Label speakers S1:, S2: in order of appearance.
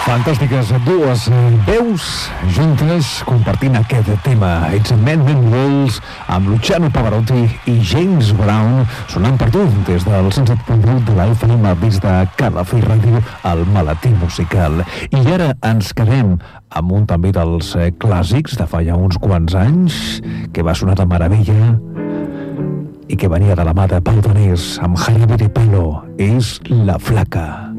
S1: Fantàstiques dues veus juntes compartint aquest tema. It's a Man Walls amb Luciano Pavarotti i James Brown sonant per tu des del 107.1 de la FM des de Calafell Ràdio, el maletí musical. I ara ens quedem amb un també dels clàssics de fa ja uns quants anys que va sonar de meravella i que venia de la mà de Pau Donés amb Jarabé de Palo. És La Flaca.